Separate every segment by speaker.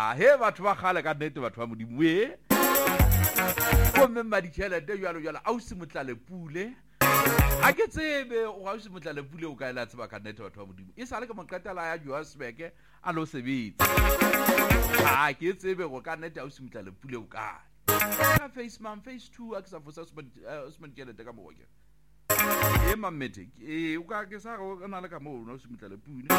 Speaker 1: he batho ba kgale ka nnete batho ba modimo go memma ditšhelete jalo ausi motlale pule a ke tsebe o ausi motlale pule o ka ela tseba ka nnete batho ba modimo e sale ke moqetela ya Johannesburg a lo sebetsa a ke tsebe go ka nnete ausi motlale pule o ka face 2 a ke sa fosa Osman tšhelete ka mo ke mamete o ka ke sa go na le ka mo no se motlale pule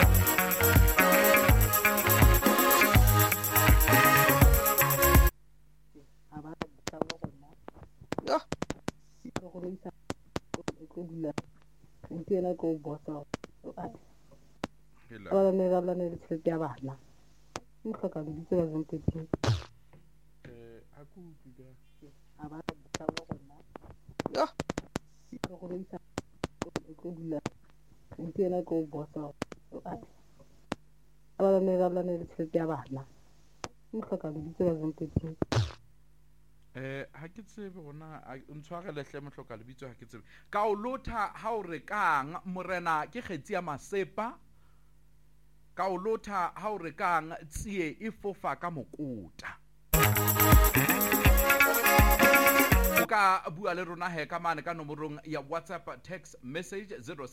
Speaker 2: Entiendo que boso. Ahora me hablan de que te abana. Nunca que dice que no te tiene.
Speaker 1: Aku juga.
Speaker 2: Abana estaba con más. Yo. Pero con esa que entiendo que boso. Ahora me hablan de que te abana. Nunca que dice que no te tiene.
Speaker 1: Ha ke tsebe gona ntshwagele hle mohloka lebitso ha ke tsebe ka o lotha ha o rekang morena ke kgetsi ya masepa ka o lotha ha o rekang tsie e fofa ka mokota o ka bua le rona he ka mane ka nomorong ya WhatsApp text message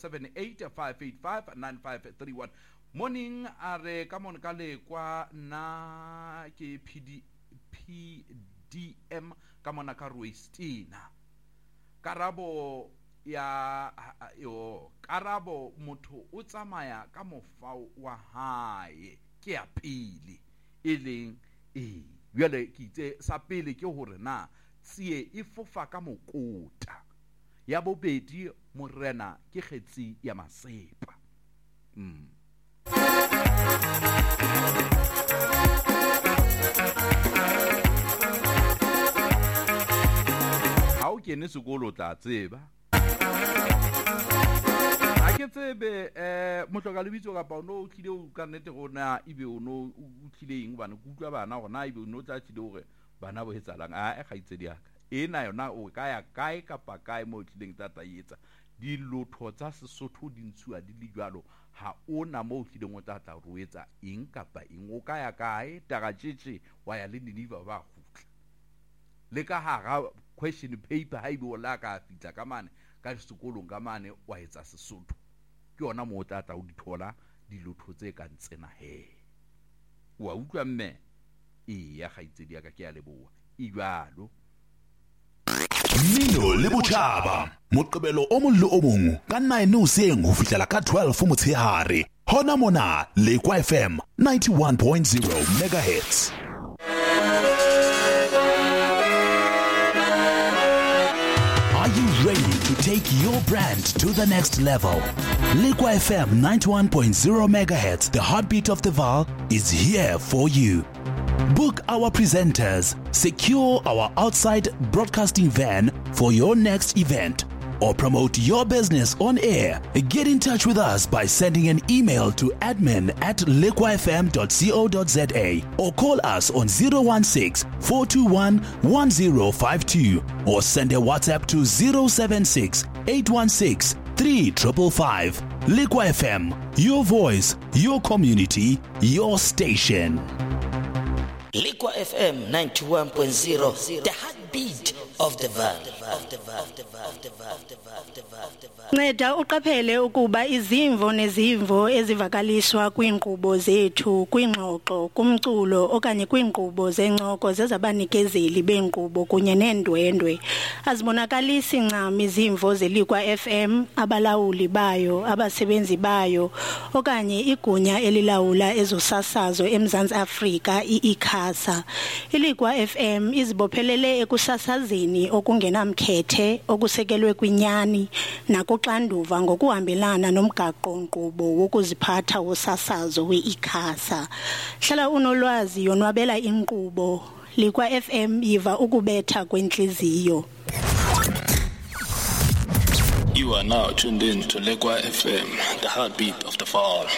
Speaker 1: 0785859531 morning are ka mone ka le kwa na ke DM ka mona ka Ruestina karabo ya karabo motho o tsamaya ka mofao wa hae ke ya pele e leng jwale ke itse sa pele ke hore na tsie e fofa ka mokota ya bobedi morena ke kgetsi ya masepa ke ne sekolo tla tseba a ke tsebe mohloka lebitso ka pa no tlile o ka nnete gona ibe o no o tlile eng bana go utlwa bana gona ibe o no tla tlile hore bana bo hetsalang a ga itse diaka ena yona o ka ya kae kapa kae mo tlileng tata yetsa di lotho tsa Sesotho di ntshuwa di le jwalo ha ona mo tlileng o tata ro etsa eng kapa eng o ka ya kae tagatšetše wa ya le Niniva ba gutla le ka hara question paper ha ibe o la ka fitla ka mane ka sekolong ka mane wa etsa Sesotho ke yona mo tata o di thola di lotho tse ka ntsena he wa utlwa mme ya ga itse di aka ke ya leboa e jwalo
Speaker 3: Mmino le Botjhaba Moqebelo o mong le o mong ka 9 hoseng ho fihlela ka 12 motshehare hona mona Lekwa FM 91.0 megahertz. Are you ready to take your brand to the next level? Lekwa FM 91.0 megahertz, the heartbeat of the Vaal, is here for you. Book our presenters, secure our outside broadcasting van for your next event, or promote your business on air. Get in touch with us by sending an email to admin@lekwafm.co.za or call us on 016-421-1052 or send a WhatsApp to 076-816-3555. Lekwa FM, your voice, your community, your station.
Speaker 4: Lekwa FM 91.0, the heartbeat of the Vaal.
Speaker 5: Nceda uqaphele ukuba izimvo nezimvo ezivakaliswa kwiinkqubo zethu kwingxoxo kumculo okanye kwiinkqubo zencoko zezabanikezeli beenkqubo kunye neendwendwe azibonakalisi ncam izimvo zeLekwa FM, abalawuli bayo, abasebenzi bayo okanye igunya elilawula ezosasazo eMzantsi Afrika iICASA. iLekwa FM izibophelele ekusasazeni okungenamkhethe okusekelwe kwinyani nakuxanduva ngokuhambelana nomgaqo-nkqubo wokuziphatha wosasazo we-ICASA. Hlala unolwazi yonwabela inkqubo. Lekwa FM yiva ukubetha kwenhliziyo.
Speaker 6: You are now tuned in to Lekwa FM, the heartbeat of the Vaal.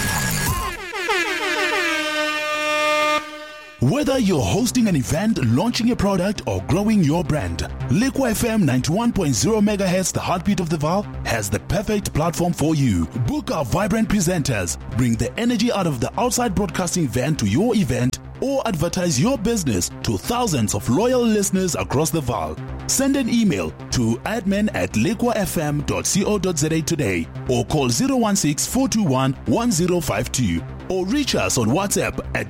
Speaker 3: Whether you're hosting an event, launching a product, or growing your brand, Lekwa FM 91.0 MHz, the heartbeat of the Vaal, has the perfect platform for you. Book our vibrant presenters, bring the energy out of the outside broadcasting van to your event, or advertise your business to thousands of loyal listeners across the Vaal. Send an email to admin@likwafm.co.za today or call 016-421-1052 or reach us on WhatsApp at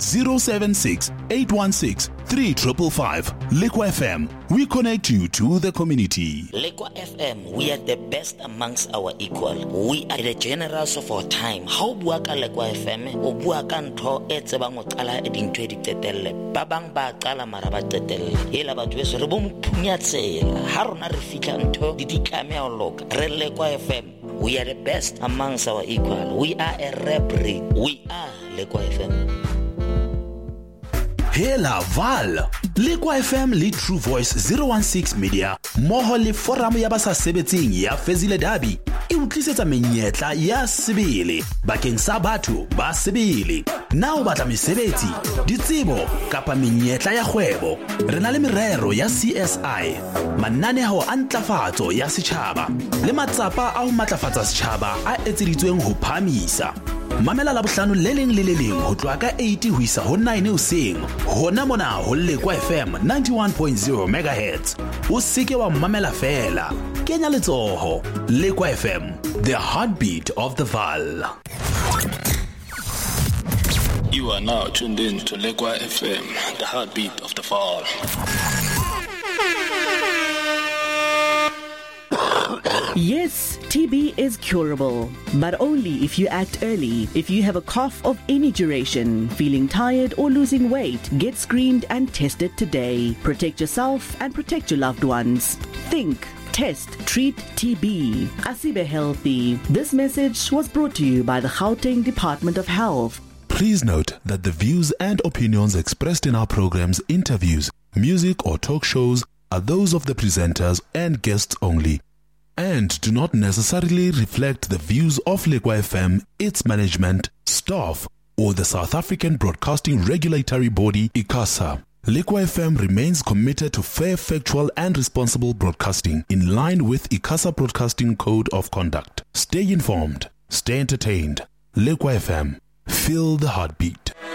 Speaker 3: 076-816-3555. Liqua FM, we connect you to the community.
Speaker 4: Liqua FM, we are the best amongst our equal. We are the generals of our time. How bua ka Liqua FM, o bua ka ntho e tsebang o qala e dintho di tetelle. Ba bang ba qala mara ba tetelle. Ela batho be se re bo mphunya tsela. Ha rona re fitla ntho di ditlame a loka. Re Liqua FM, we are the best amongst our equal. We are a rap breed. We are Liqua FM.
Speaker 3: Hela Vaal, Liqua FM le True Voice 016 Media moho le forum ya basa sebetsing ya Fezile Dabi e utlisetsa menyetla ya sebele bakeng sa batho ba sebele. Na o batla mesebetsi, ditsebo kapa menyetla ya kgwebo, re na le merero ya CSI, mananeo a ntlafatso ya setjhaba le matsapa a ho matlafatsa setjhaba a etseditsweng ho phamisa. Mamela Labohlano le leng ho tloha ka 80 ho isa ho 9 hoseng hona mona ho Liqua FM 91.0 MHz. O seke wa mamela fela, kenya letsoho. Liqua FM, the heartbeat of the Vaal.
Speaker 6: You are now tuned in to Liqua FM, the heartbeat of the Vaal.
Speaker 7: Yes, TB is curable, but only if you act early. If you have a cough of any duration, feeling tired or losing weight, get screened and tested today. Protect yourself and protect your loved ones. Think, test, treat TB. Asibe Healthy. This message was brought to you by the Gauteng Department of Health.
Speaker 3: Please note that the views and opinions expressed in our programs, interviews, music or talk shows are those of the presenters and guests only, and do not necessarily reflect the views of Liqua FM, its management, staff, or the South African Broadcasting Regulatory Body, ICASA. Liqua FM remains committed to fair, factual, and responsible broadcasting in line with ICASA Broadcasting Code of Conduct. Stay informed, stay entertained. Liqua FM, feel the heartbeat.